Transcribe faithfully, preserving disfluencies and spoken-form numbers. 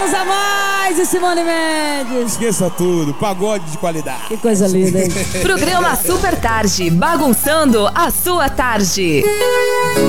anos a mais e Simone Mendes. Esqueça tudo, pagode de qualidade. Que coisa linda, hein? Programa Super Tarde, bagunçando a sua tarde.